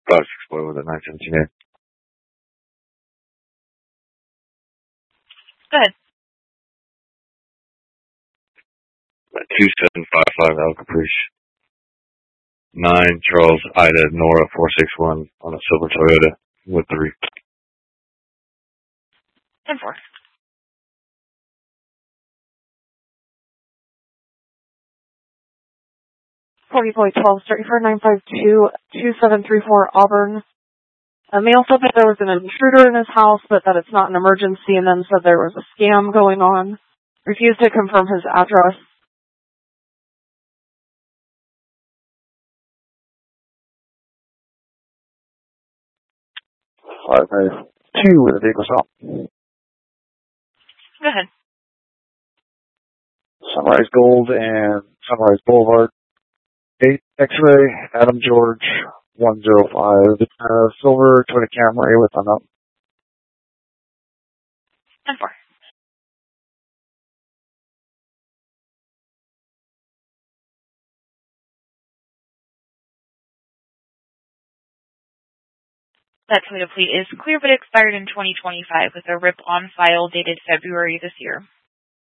5-6 boy with a 917A. Go ahead. 2755 Al Caprice. 9 Charles Ida Nora 461 on a silver Toyota with 3. 10-4. Corey Boy 12, starting for 952-2734 Auburn. A male said that there was an intruder in his house, but that it's not an emergency, and then said there was a scam going on. Refused to confirm his address. Five 2 with a vehicle stop. Go ahead. Sunrise Gold and Sunrise Boulevard. 8 X-ray, Adam George, 105. Silver Toyota Camry with unknown. 10-4. That Toyota fleet is clear but expired in 2025 with a RIP on file dated February this year.